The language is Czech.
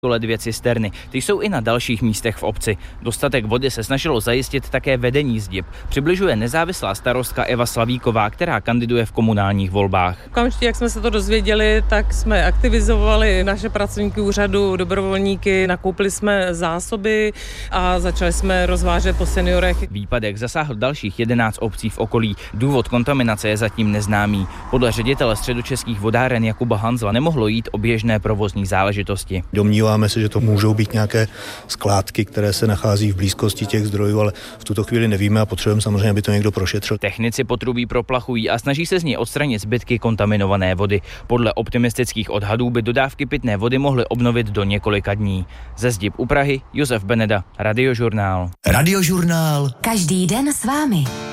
dvě cisterny. Ty jsou i na dalších místech v obci. Dostatek vody se snažilo zajistit také vedení Zděb. Přibližuje nezávislá starostka Eva Slavíková, která kandiduje v komunálních volbách. Okamžitě, jak jsme se to dozvěděli, tak jsme aktivizovali naše pracovníky úřadu, dobrovolníky, nakoupili jsme zásoby a začali jsme rozvážet po seniorech. Výpadek zasáhl dalších 11 obcí v okolí. Důvod kontaminace je zatím neznámý. Podle ředitele Středočeských vodáren Jakuba Hanzla nemohlo jít o běžné provozní záležitosti. Domníváme se, že to můžou být nějaké skládky, které se nachází v blízkosti těch zdrojů, ale v tuto chvíli nevíme a potřebujeme samozřejmě, aby to někdo prošetřil. Technici potrubí proplachují a snaží se z něj odstranit zbytky kontaminované vody. Podle optimistických odhadů by dodávky pitné vody mohly obnovit do několika dní. Ze Zděb u Prahy Josef Beneda, Radiožurnál. Radiožurnál. Každý den s vámi.